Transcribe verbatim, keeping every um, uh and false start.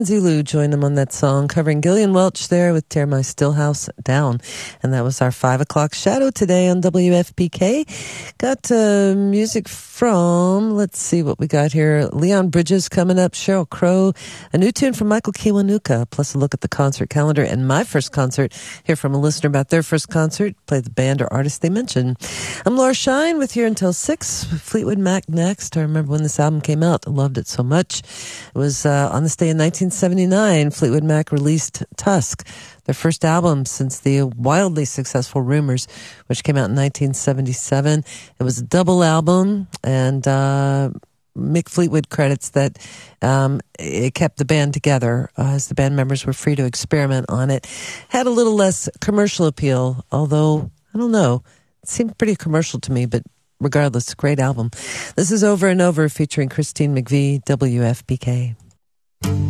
Zulu joined them on that song, covering Gillian Welch there with Tear My Stillhouse Down. And that was our five o'clock shadow today on W F P K. Got uh, music from, let's see what we got here. Leon Bridges coming up, Sheryl Crow, a new tune from Michael Kiwanuka, plus a look at the concert calendar and my first concert. Hear from a listener about their first concert, play the band or artist they mentioned. I'm Laura Shine with you until six. Fleetwood Mac next. I remember when this album came out. I loved it so much. It was uh, on this day in nineteen seventy-nine, Fleetwood Mac released Tusk, their first album since the wildly successful Rumors, which came out in nineteen seventy-seven. It was a double album, and uh, Mick Fleetwood credits that um, it kept the band together uh, as the band members were free to experiment on it. Had a little less commercial appeal, although, I don't know, it seemed pretty commercial to me, but regardless, great album. This is Over and Over featuring Christine McVie, W F P K.